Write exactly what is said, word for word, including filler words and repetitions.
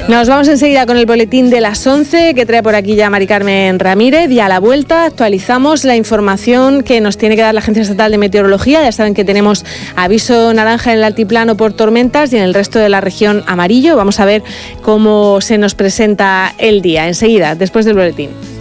Nos vamos enseguida con el boletín de las once que trae por aquí ya Mari Carmen Ramírez, y a la vuelta actualizamos la información que nos tiene que dar la Agencia Estatal de Meteorología. Ya saben que tenemos aviso naranja en el altiplano por tormentas y en el resto de la región amarillo. Vamos a ver cómo se nos presenta el día enseguida, después del boletín.